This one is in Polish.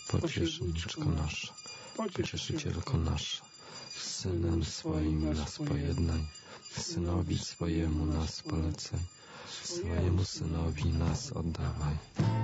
Pocieszniczko nasza, Pocieszycielko nasza, z Synem swoim nas pojednaj, Synowi swojemu nas polecaj, swojemu Synowi nas oddawaj.